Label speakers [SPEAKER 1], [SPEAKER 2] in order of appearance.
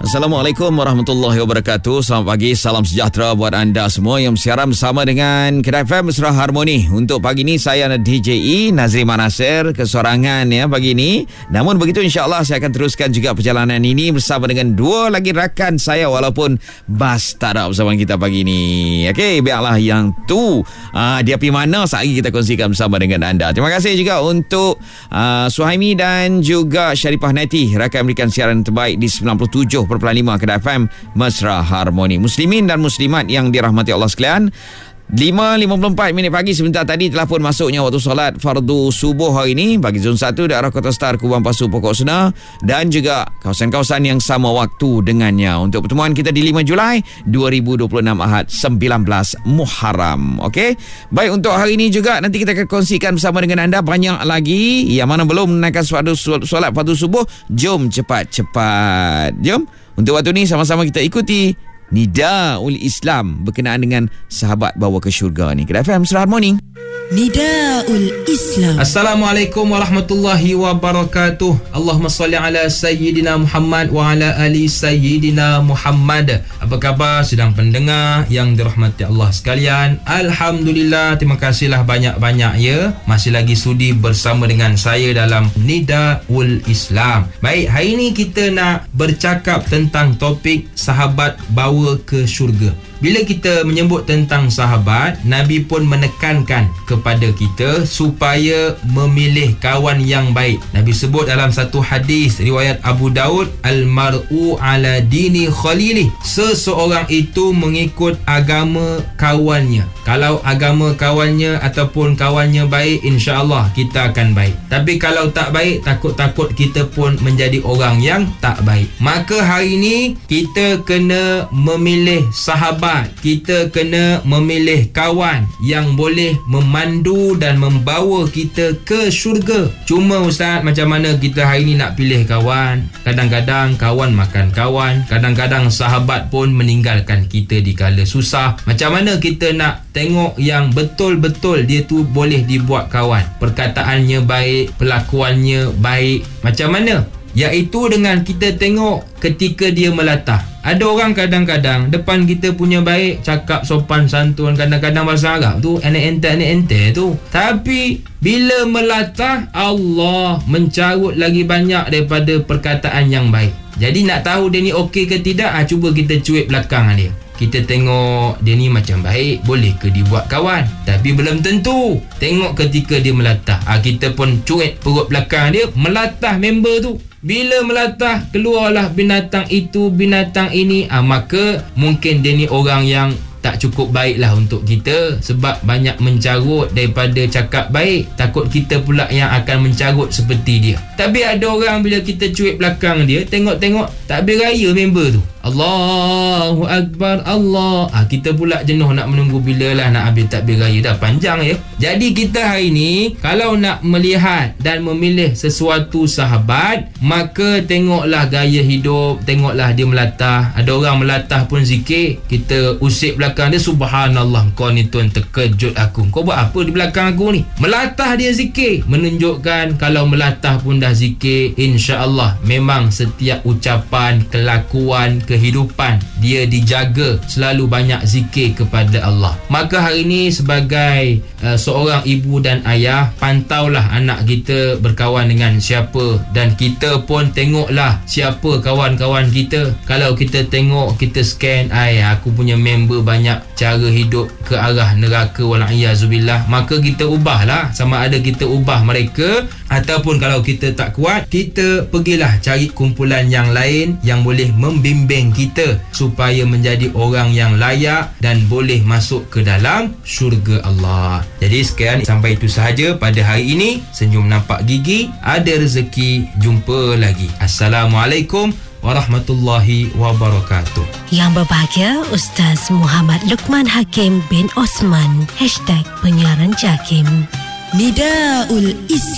[SPEAKER 1] Assalamualaikum warahmatullahi wabarakatuh. Selamat pagi, salam sejahtera buat anda semua yang bersiaran bersama dengan Kedai FM Mesra Harmoni. Untuk pagi ni saya DJE Nazri Manasir kesorangan ya pagi ni. Namun begitu insya-Allah saya akan teruskan juga perjalanan ini bersama dengan dua lagi rakan saya walaupun bas tak ada bersama kita pagi ni. Okey, biarlah yang tu dia pergi mana saat kita kongsikan bersama dengan anda. Terima kasih juga untuk Suhaimi dan juga Syarifah Nati rakan memberikan siaran terbaik di 97.5 Kedai FM Mesra Harmoni. Muslimin dan muslimat yang dirahmati Allah sekalian, 5.54 pagi sebentar tadi telah pun masuknya waktu solat fardu subuh hari ini bagi zon 1 daerah Kota Star, Kubang Pasu, Pokok Sena dan juga kawasan-kawasan yang sama waktu dengannya untuk pertemuan kita di 5 Julai 2026 Ahad 19 Muharram. Okey. Baik, untuk hari ini juga nanti kita akan kongsikan bersama dengan anda banyak lagi yang mana belum menaikkan solat fardu subuh. Jom cepat-cepat. Jom. Untuk waktu ni sama-sama kita ikuti Nidaul Islam berkenaan dengan sahabat bawa ke syurga ni. Kedai FM Mesra Harmoni.
[SPEAKER 2] Nidaul Islam.
[SPEAKER 3] Assalamualaikum warahmatullahi wabarakatuh. Allahumma salli ala Sayyidina Muhammad wa ala ali Sayyidina Muhammad. Apa khabar sedang pendengar yang dirahmati Allah sekalian? Alhamdulillah, terima kasihlah banyak-banyak ya. Masih lagi sudi bersama dengan saya dalam Nidaul Islam. Baik, hari ini kita nak bercakap tentang topik sahabat bawa ke syurga. Bila kita menyebut tentang sahabat, Nabi pun menekankan kepada kita supaya memilih kawan yang baik. Nabi sebut dalam satu hadis riwayat Abu Daud, al-mar'u ala dini khalili. Seseorang itu mengikut agama kawannya. Kalau agama kawannya ataupun kawannya baik, insya-Allah kita akan baik. Tapi kalau tak baik, takut-takut kita pun menjadi orang yang tak baik. Maka hari ini kita kena memilih sahabat. Kita kena memilih kawan yang boleh memandu dan membawa kita ke syurga. Cuma Ustaz, macam mana kita hari ni nak pilih kawan? Kadang-kadang kawan makan kawan, kadang-kadang sahabat pun meninggalkan kita di kala susah. Macam mana kita nak tengok yang betul-betul dia tu boleh dibuat kawan? Perkataannya baik, perlakuannya baik. Macam mana? Iaitu dengan kita tengok ketika dia melatah. Ada orang kadang-kadang depan kita punya baik, cakap sopan santun, kadang-kadang bahasa Arab tu ente tu. Tapi bila melatah, Allah mencarut lagi banyak daripada perkataan yang baik. Jadi nak tahu dia ni okey ke tidak, cuba kita cuit belakang dia. Kita tengok dia ni macam baik, boleh ke dibuat kawan? Tapi belum tentu. Tengok ketika dia melatah, kita pun cuit perut belakang dia, melatah member tu. Bila melatah, keluarlah binatang itu, binatang ini, maka mungkin dia ni orang yang tak cukup baiklah untuk kita, sebab banyak mencarut daripada cakap baik. Takut kita pula yang akan mencarut seperti dia. Tapi ada orang bila kita cuit belakang dia, tengok-tengok takbir raya member tu, Allahu Akbar, Allah. Kita pula jenuh nak menunggu bila lah nak habis takbir raya, dah panjang ya. Jadi kita hari ni kalau nak melihat dan memilih sesuatu sahabat, maka tengoklah gaya hidup, tengoklah dia melatah. Ada orang melatah pun zikir, kita usik belakang dia, subhanallah, kau ni tuan terkejut aku. Kau buat apa di belakang aku ni? Melatah dia zikir, menunjukkan kalau melatah pun dah zikir, insya-Allah memang setiap ucapan, kelakuan, kehidupan dia dijaga, selalu banyak zikir kepada Allah. Maka hari ini sebagai seorang ibu dan ayah, pantaulah anak kita berkawan dengan siapa, dan kita pun tengoklah siapa kawan-kawan kita. Kalau kita tengok, kita scan, aku punya member banyak cara hidup ke arah neraka walaiyazubillah, maka kita ubahlah. Sama ada kita ubah mereka, ataupun kalau kita tak kuat, kita pergilah cari kumpulan yang lain yang boleh membimbing kita supaya menjadi orang yang layak dan boleh masuk ke dalam syurga Allah. Jadi sekian, sampai itu sahaja pada hari ini. Senyum nampak gigi, ada rezeki, jumpa lagi. Assalamualaikum warahmatullahi wabarakatuh.
[SPEAKER 2] Yang berbahagia Ustaz Muhammad Luqman Hakim bin Osman #penyiaran Jakim. Nidaul Islam.